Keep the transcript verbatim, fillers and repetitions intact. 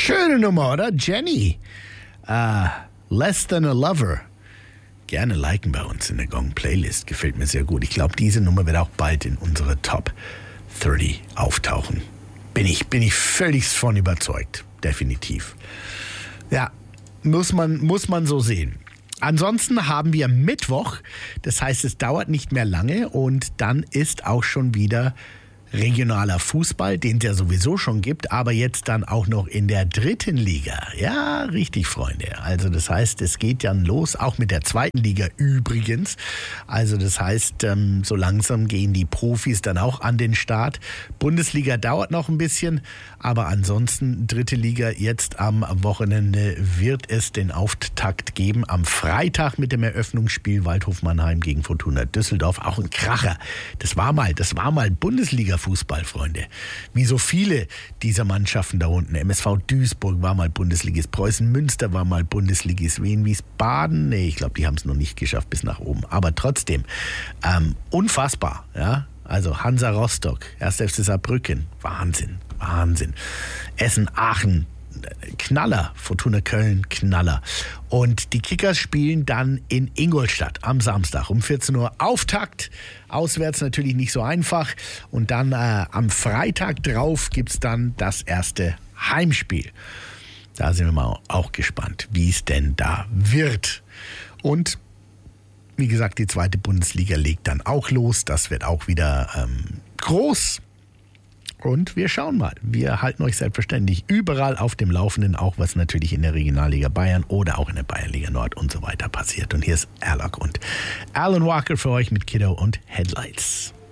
Schöne Nummer, oder? Jenny. Uh, Less Than a Lover. Gerne liken bei uns in der Gong-Playlist. Gefällt mir sehr gut. Ich glaube, diese Nummer wird auch bald in unsere Top dreißig auftauchen. Bin ich, bin ich völlig von überzeugt. Definitiv. Ja, muss man, muss man so sehen. Ansonsten haben wir Mittwoch. Das heißt, es dauert nicht mehr lange und dann ist auch schon wieder regionaler Fußball, den es ja sowieso schon gibt, aber jetzt dann auch noch in der dritten Liga. Ja, richtig, Freunde. Also das heißt, es geht dann los, auch mit der zweiten Liga übrigens. Also das heißt, ähm, so langsam gehen die Profis dann auch an den Start. Bundesliga dauert noch ein bisschen, aber ansonsten dritte Liga jetzt am Wochenende wird es den Auftakt geben. Am Freitag mit dem Eröffnungsspiel Waldhof Mannheim gegen Fortuna Düsseldorf. Auch ein Kracher. Das war mal, das war mal Bundesliga Fußball, Freunde. Wie so viele dieser Mannschaften da unten. M S V Duisburg war mal Bundesligist, Preußen Münster war mal Bundesligist, Wien Wiesbaden, nee, ich glaube, die haben es noch nicht geschafft bis nach oben. Aber trotzdem, ähm, unfassbar, ja. Also Hansa Rostock, erster F C Saarbrücken, Wahnsinn, Wahnsinn. Essen Aachen, Knaller, Fortuna Köln, Knaller. Und die Kickers spielen dann in Ingolstadt am Samstag um vierzehn Uhr. Auftakt, auswärts natürlich nicht so einfach. Und dann äh, am Freitag drauf gibt es dann das erste Heimspiel. Da sind wir mal auch gespannt, wie es denn da wird. Und wie gesagt, die zweite Bundesliga legt dann auch los. Das wird auch wieder ähm, groß. Und wir schauen mal. Wir halten euch selbstverständlich überall auf dem Laufenden, auch was natürlich in der Regionalliga Bayern oder auch in der Bayernliga Nord und so weiter passiert. Und hier ist Alok und Alan Walker für euch mit Kiddo und Headlights.